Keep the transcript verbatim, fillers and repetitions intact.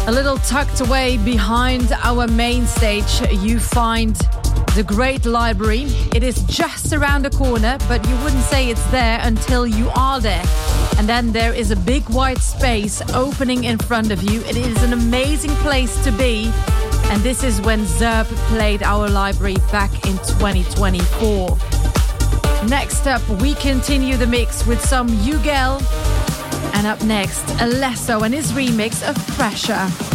A little tucked away behind our main stage, you find the Great Library. It is just around the corner, but you wouldn't say it's there until you are there. And then there is a big white space opening in front of you. It is an amazing place to be. And this is when Zerb played our library back in twenty twenty-four. Next up, we continue the mix with some Ugel. And up next, Alesso and his remix of Pressure.